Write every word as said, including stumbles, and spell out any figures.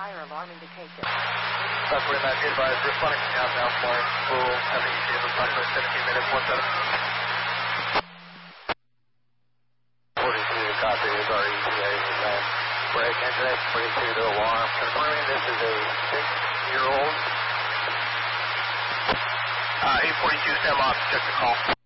fire alarm indication. South forty-nine, be advised, responding to countdown flight. We'll have an E T A of approximately seventeen minutes, one seven. forty-two, copy, is our E T A. Break engine, forty-two to alarm. Confirming this is a six-year-old. Uh, eight forty-two, stand off, check the call.